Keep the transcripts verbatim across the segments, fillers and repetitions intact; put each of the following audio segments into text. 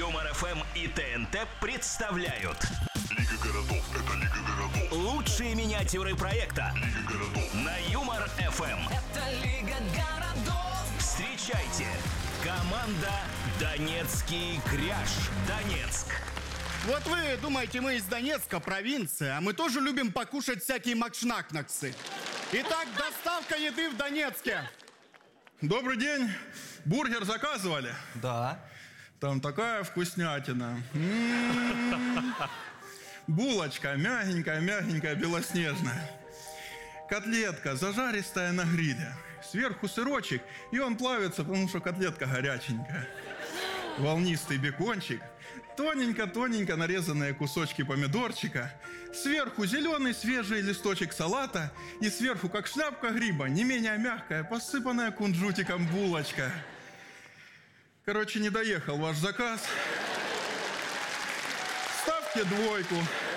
Юмор эф эм и ТНТ представляют Лига городов, это Лига городов. лучшие миниатюры проекта Лига городов. на Юмор эф эм. Это Лига городов. Встречайте, команда Донецкий кряж. Донецк. Вот вы думаете, мы из Донецка, провинция, а мы тоже любим покушать всякие макшнакнаксы. Итак, доставка еды в Донецке. Добрый день. Бургер заказывали? Да. Там такая вкуснятина. М-м-м. Булочка мягенькая, мягенькая, белоснежная. Котлетка зажаристая на гриле. Сверху сырочек, и он плавится, потому что котлетка горяченькая. Волнистый бекончик. Тоненько-тоненько нарезанные кусочки помидорчика. Сверху зеленый свежий листочек салата. И сверху, как шляпка гриба, не менее мягкая, посыпанная кунжутиком булочка. Короче, не доехал ваш заказ. Ставьте двойку.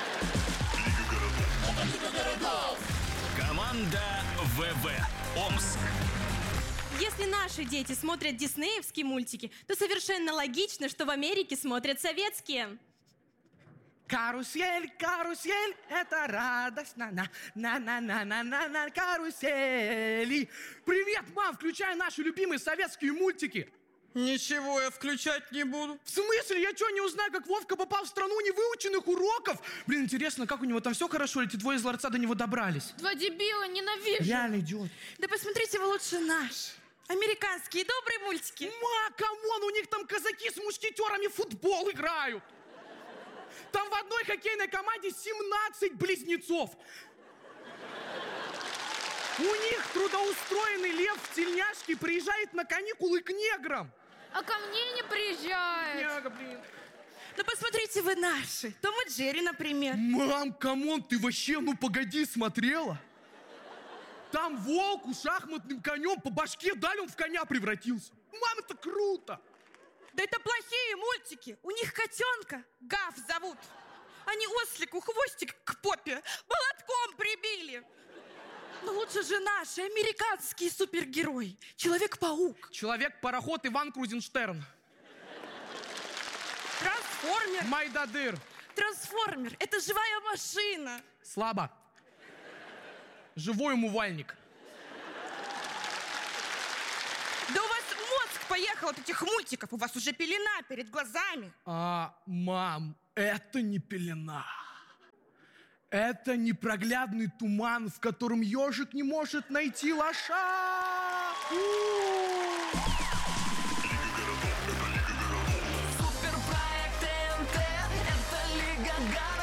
Команда ВВ. Омск. Если наши дети смотрят диснеевские мультики, то совершенно логично, что в Америке смотрят советские. Карусель, карусель, это радостно, на, на, на, на, на, на, на, карусели. Привет, мам, включай наши любимые советские мультики. Ничего я включать не буду. В смысле? Я что, не узнаю, как Вовка попал в страну невыученных уроков? Блин, интересно, как у него там все хорошо, или эти двое из ларца до него добрались? Два дебила, ненавижу. Реально идиот. Да посмотрите вы лучше наши. Американские добрые мультики. Ма, камон, у них там казаки с мушкетерами в футбол играют. Там в одной хоккейной команде семнадцать близнецов. У них трудоустроенный лев в тельняшке приезжает на каникулы к неграм. А ко мне не приезжает. Няга, блин. Да посмотрите вы наши. Том и Джерри, например. Мам, камон, ты вообще, ну погоди, смотрела? Там волку шахматным конем по башке дали, он в коня превратился. Мам, это круто. Да это плохие мультики. У них котенка Гав зовут. Они ослику хвостик к попе молотком прибили. Но лучше же наши американские супергерои. Человек-паук. Человек-пароход Иван Крузенштерн. Трансформер. Майдадыр. Трансформер. Это живая машина. Слабо. Живой умывальник. Да у вас мозг поехал от этих мультиков. У вас уже пелена перед глазами. А, мам, это не пелена. Это непроглядный туман, в котором ежик не может найти лоша. Суперпроект ТНТ. Это Лига городов.